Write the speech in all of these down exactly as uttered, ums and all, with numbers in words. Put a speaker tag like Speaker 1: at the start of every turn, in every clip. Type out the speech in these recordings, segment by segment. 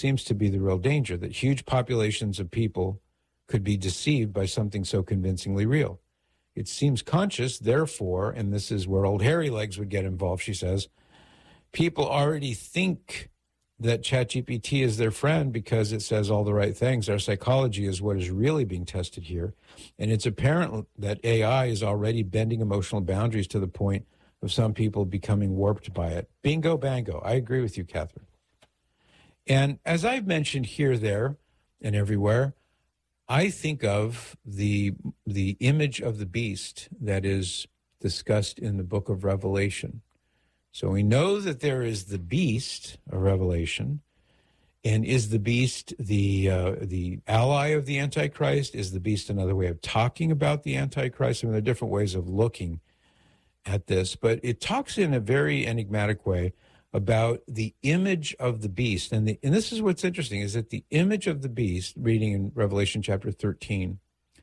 Speaker 1: seems to be the real danger, that huge populations of people could be deceived by something so convincingly real. It seems conscious, therefore, and this is where old hairy legs would get involved, she says, people already think that ChatGPT is their friend because it says all the right things. Our psychology is what is really being tested here. And it's apparent that A I is already bending emotional boundaries to the point of some people becoming warped by it. Bingo, bango. I agree with you, Catherine. And as I've mentioned here, there, and everywhere, I think of the the image of the beast that is discussed in the book of Revelation. So we know that there is the beast of Revelation. And is the beast the uh, the ally of the Antichrist? Is the beast another way of talking about the Antichrist? I mean, there are different ways of looking at this, but it talks in a very enigmatic way about the image of the beast. And, the, and this is what's interesting, is that the image of the beast, reading in Revelation chapter thirteen,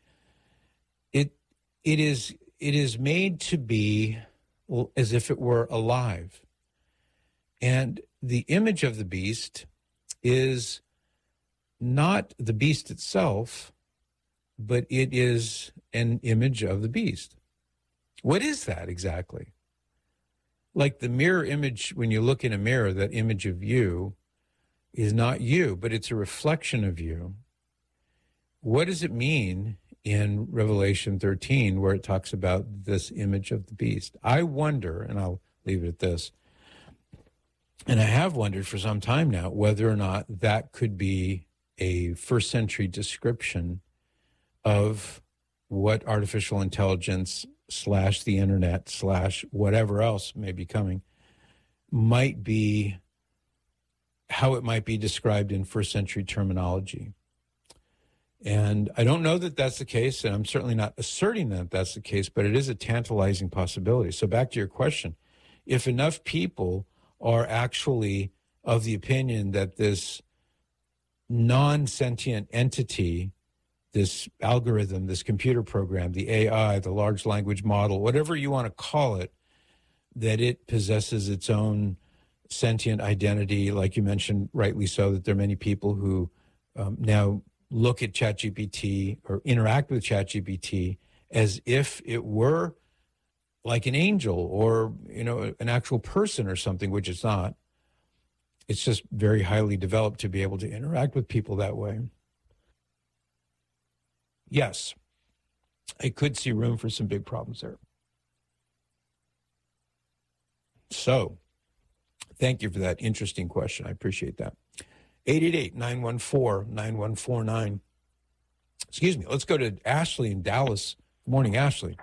Speaker 1: it it is it is made to be as if it were alive. And the image of the beast is not the beast itself, but it is an image of the beast. What is that exactly? Like the mirror image, when you look in a mirror, that image of you is not you, but it's a reflection of you. What does it mean in Revelation thirteen, where it talks about this image of the beast? I wonder, and I'll leave it at this, and I have wondered for some time now whether or not that could be a first century description of what artificial intelligence slash the internet slash whatever else may be coming might be, how it might be described in first century terminology. And I don't know that that's the case, and I'm certainly not asserting that that's the case, but it is a tantalizing possibility. So back to your question, if enough people are actually of the opinion that this non-sentient entity, this algorithm, this computer program, the A I, the large language model, whatever you want to call it, that it possesses its own sentient identity, like you mentioned, rightly so, that there are many people who um, now look at ChatGPT or interact with ChatGPT as if it were like an angel or, you know, an actual person or something, which it's not. It's just very highly developed to be able to interact with people that way. Yes, I could see room for some big problems there. So, thank you for that interesting question. I appreciate that. eight eight eight, nine one four, nine one four nine. Excuse me. Let's go to Ashley in Dallas. Good morning, Ashley.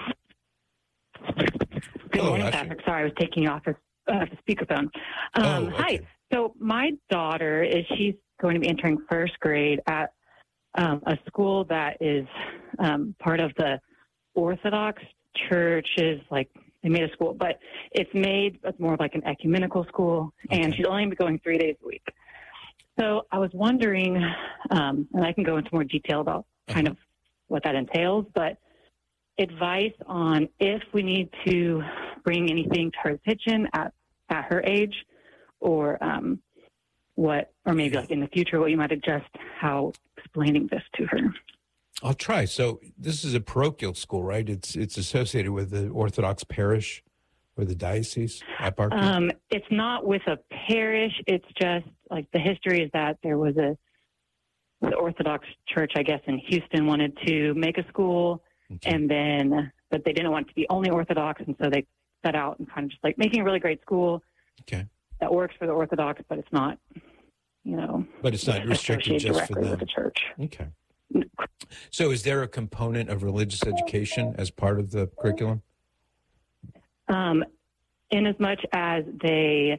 Speaker 2: Good
Speaker 1: Hello,
Speaker 2: morning,
Speaker 1: Ashley.
Speaker 2: Patrick. Sorry, I was taking you off the, uh, the speakerphone. Um,
Speaker 1: Oh, okay.
Speaker 2: Hi. So my daughter is she's going to be entering first grade at um, a school that is um, part of the Orthodox churches. Like they made a school, but it's made it's more of like an ecumenical school,
Speaker 1: Okay.
Speaker 2: and she's only going three days a week. So I was wondering, um, and I can go into more detail about kind
Speaker 1: Uh-huh.
Speaker 2: of what that entails, but advice on if we need to bring anything to her attention at, at her age, or um, what, or maybe like in the future, what you might adjust how explaining this to her.
Speaker 1: I'll try. So this is a parochial school, right? It's it's associated with the Orthodox parish or the diocese at Barker?
Speaker 2: Um, it's not with a parish. It's just like the history is that there was a, the Orthodox church, I guess, in Houston wanted to make a school.
Speaker 1: Okay.
Speaker 2: And then, but they didn't want it to be only Orthodox, and so they set out and kind of just like making a really great school
Speaker 1: Okay.
Speaker 2: that works for the Orthodox, but it's not, you know,
Speaker 1: But it's not restricted
Speaker 2: associated
Speaker 1: just for
Speaker 2: directly
Speaker 1: them.
Speaker 2: with the church.
Speaker 1: Okay. So is there a component of religious education as part of the curriculum?
Speaker 2: Um, in as much as they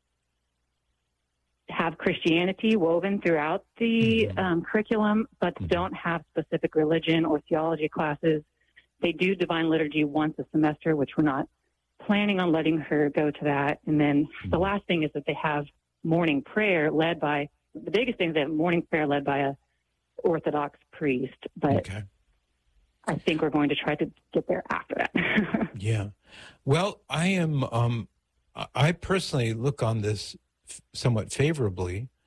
Speaker 2: have Christianity woven throughout the
Speaker 1: Mhm.
Speaker 2: um, curriculum, but
Speaker 1: Mhm.
Speaker 2: don't have specific religion or theology classes. They do divine liturgy once a semester, which we're not planning on letting her go to that. And then the
Speaker 1: Mhm.
Speaker 2: last thing is that they have morning prayer led by, the biggest thing is they have morning prayer led by a Orthodox priest, but
Speaker 1: Okay.
Speaker 2: I think we're going to try to get there after that.
Speaker 1: Yeah. Well, I am, um, I personally look on this f- somewhat favorably